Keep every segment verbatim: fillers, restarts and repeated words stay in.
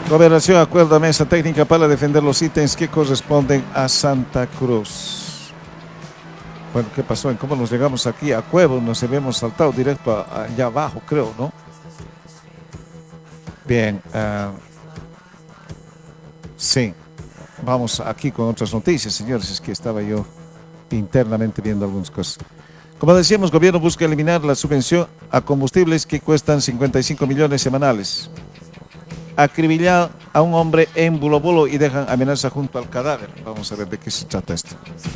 Gobernación acuerda mesa técnica para defender los ítems que corresponden a Santa Cruz. Bueno, ¿qué pasó? ¿En cómo nos llegamos aquí a Cuevo? Nos habíamos saltado directo a, allá abajo, creo, ¿no? Bien. Uh, sí. Vamos aquí con otras noticias, señores. Es que estaba yo internamente viendo algunas cosas. Como decíamos, gobierno busca eliminar la subvención a combustibles que cuestan cincuenta y cinco millones semanales. Acribillan a un hombre en Bulo Bulo y dejan amenaza junto al cadáver. Vamos a ver de qué se trata esto.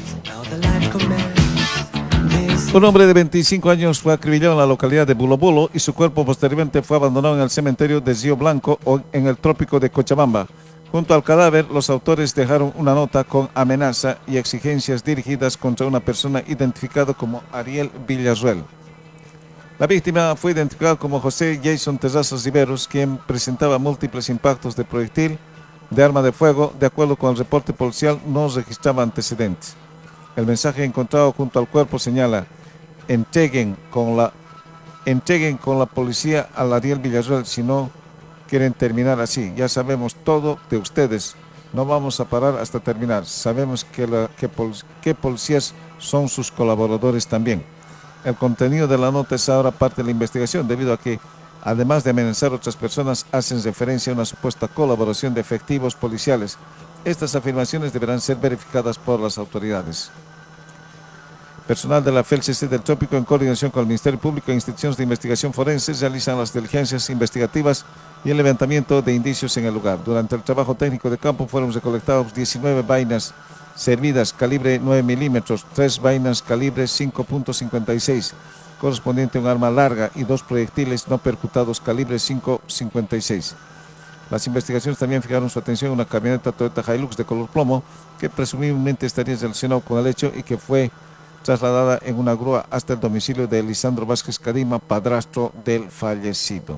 Un hombre de veinticinco años fue acribillado en la localidad de Bulo Bulo y su cuerpo posteriormente fue abandonado en el cementerio de Río Blanco o en el trópico de Cochabamba. Junto al cadáver, los autores dejaron una nota con amenaza y exigencias dirigidas contra una persona identificada como Ariel Villarruel. La víctima fue identificada como José Jason Terrazas Riveros, quien presentaba múltiples impactos de proyectil de arma de fuego. De acuerdo con el reporte policial, no registraba antecedentes. El mensaje encontrado junto al cuerpo señala: entreguen con la, entreguen con la policía a Ariel Villarruel si no quieren terminar así. Ya sabemos todo de ustedes. No vamos a parar hasta terminar. Sabemos que, la, que, pol, que policías son sus colaboradores también. El contenido de la nota es ahora parte de la investigación, debido a que, además de amenazar a otras personas, hacen referencia a una supuesta colaboración de efectivos policiales. Estas afirmaciones deberán ser verificadas por las autoridades. Personal de la F E L C C del Trópico, en coordinación con el Ministerio Público e instituciones de investigación forense, realizan las diligencias investigativas y el levantamiento de indicios en el lugar. Durante el trabajo técnico de campo fueron recolectados diecinueve vainas servidas calibre nueve milímetros, tres vainas calibre cinco punto cincuenta y seis, correspondiente a un arma larga, y dos proyectiles no percutados calibre cinco punto cincuenta y seis. Las investigaciones también fijaron su atención en una camioneta Toyota Hilux de color plomo que presumiblemente estaría relacionado con el hecho y que fue trasladada en una grúa hasta el domicilio de Lisandro Vázquez Cadima, padrastro del fallecido.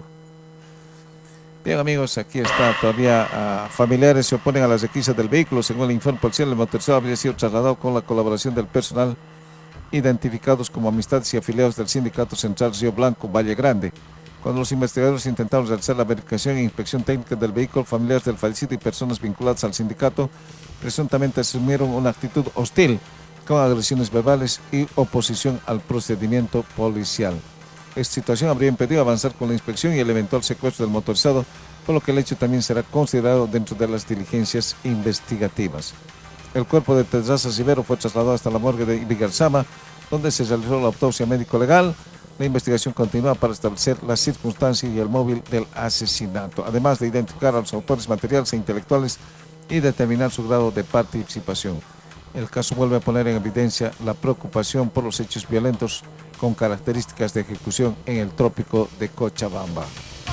Bien, amigos, aquí está todavía. Uh, familiares se oponen a las requisas del vehículo. Según el informe policial, el motorizado habría sido trasladado con la colaboración del personal identificados como amistades y afiliados del Sindicato Central Río Blanco Valle Grande. Cuando los investigadores intentaron realizar la verificación e inspección técnica del vehículo, familiares del fallecido y personas vinculadas al sindicato presuntamente asumieron una actitud hostil, con agresiones verbales y oposición al procedimiento policial. Esta situación habría impedido avanzar con la inspección y el eventual secuestro del motorizado, por lo que el hecho también será considerado dentro de las diligencias investigativas. El cuerpo de Terrazas Rivero fue trasladado hasta la morgue de Ibigarzama, donde se realizó la autopsia médico-legal. La investigación continúa para establecer las circunstancias y el móvil del asesinato, además de identificar a los autores materiales e intelectuales y determinar su grado de participación. El caso vuelve a poner en evidencia la preocupación por los hechos violentos con características de ejecución en el trópico de Cochabamba.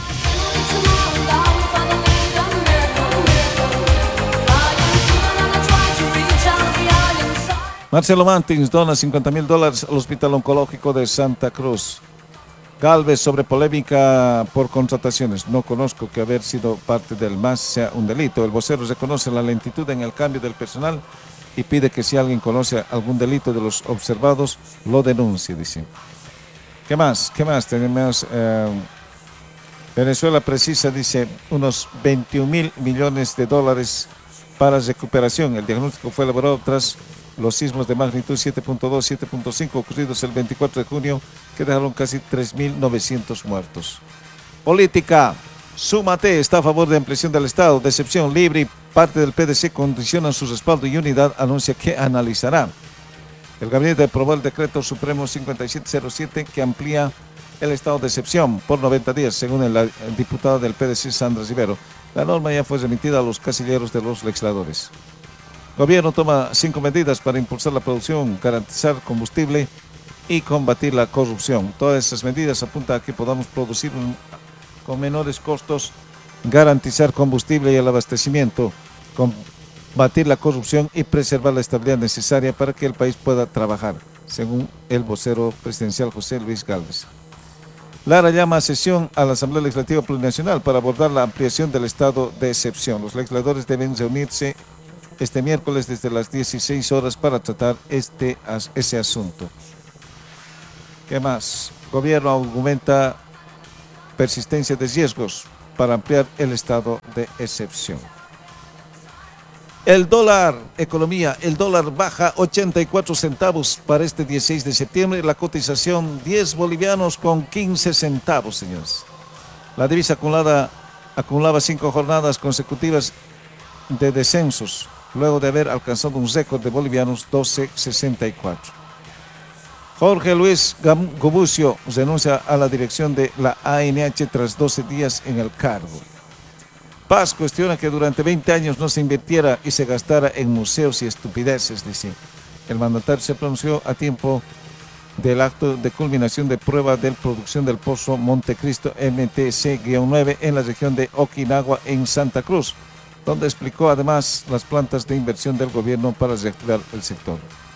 Marcelo Mantins dona cincuenta mil dólares al Hospital Oncológico de Santa Cruz. Galvez sobre polémica por contrataciones. No conozco que haber sido parte del M A S sea un delito. El vocero reconoce la lentitud en el cambio del personal y pide que si alguien conoce algún delito de los observados, lo denuncie, dice. ¿Qué más? ¿Qué más? Tenemos, eh, Venezuela precisa, dice, unos veintiún mil millones de dólares para recuperación. El diagnóstico fue elaborado tras los sismos de magnitud siete punto dos, siete punto cinco ocurridos el veinticuatro de junio, que dejaron casi tres mil novecientos muertos. Política. Súmate está a favor de ampliación del Estado. Decepción, Libre y parte del P D C condicionan su respaldo y Unidad anuncia que analizará. El gabinete aprobó el decreto supremo cincuenta y siete cero siete que amplía el estado de excepción por noventa días, según el, el diputado del P D C, Sandra Rivero. La norma ya fue remitida a los casilleros de los legisladores. Gobierno toma cinco medidas para impulsar la producción, garantizar combustible y combatir la corrupción. Todas esas medidas apuntan a que podamos producir un, con menores costos, garantizar combustible y el abastecimiento, combatir la corrupción y preservar la estabilidad necesaria para que el país pueda trabajar, según el vocero presidencial José Luis Gálvez. Lara llama a sesión a la Asamblea Legislativa Plurinacional para abordar la ampliación del estado de excepción. Los legisladores deben reunirse este miércoles desde las dieciséis horas para tratar este, ese asunto. ¿Qué más? Gobierno argumenta persistencia de riesgos. para ampliar el estado de excepción. El dólar, economía, el dólar baja ochenta y cuatro centavos para este dieciséis de septiembre, la cotización diez bolivianos con quince centavos, señores. La divisa acumulada acumulaba cinco jornadas consecutivas de descensos, luego de haber alcanzado un récord de bolivianos doce sesenta y cuatro. Jorge Luis Gobucio renuncia a la dirección de la A N H tras doce días en el cargo. Paz cuestiona que durante veinte años no se invirtiera y se gastara en museos y estupideces, dice. El mandatario se pronunció a tiempo del acto de culminación de prueba de producción del pozo Montecristo M T C nueve en la región de Okinawa, en Santa Cruz, donde explicó además las plantas de inversión del gobierno para reactivar el sector.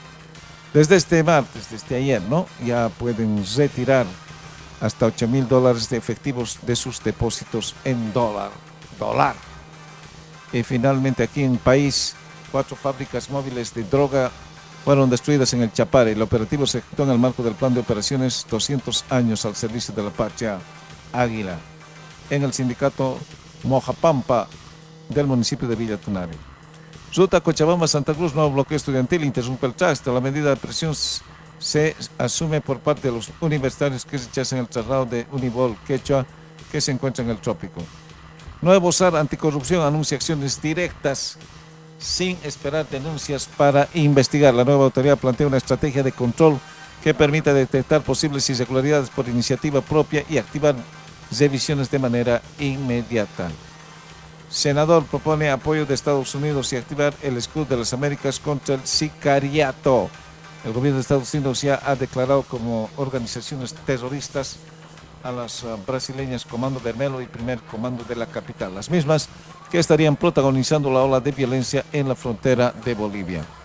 Desde este martes, desde ayer, ¿no? Ya pueden retirar hasta ocho mil dólares de efectivos de sus depósitos en dólar. Dólar. Y finalmente aquí en el país, cuatro fábricas móviles de droga fueron destruidas en el Chapare. El operativo se ejecutó en el marco del plan de operaciones doscientos años al servicio de la patria Águila, en el sindicato Mojapampa del municipio de Villa Tunari. Ruta Cochabamba-Santa Cruz, nuevo bloqueo estudiantil, interrumpe el tránsito. La medida de presión se asume por parte de los universitarios que rechazan el traslado de Unibol Quechua, que se encuentra en el trópico. Nuevo S A R Anticorrupción anuncia acciones directas sin esperar denuncias para investigar. La nueva autoridad plantea una estrategia de control que permita detectar posibles irregularidades por iniciativa propia y activar revisiones de manera inmediata. Senador propone apoyo de Estados Unidos y activar el escudo de las Américas contra el sicariato. El gobierno de Estados Unidos ya ha declarado como organizaciones terroristas a las uh, brasileñas Comando Vermelho y Primer Comando de la Capital, las mismas que estarían protagonizando la ola de violencia en la frontera de Bolivia.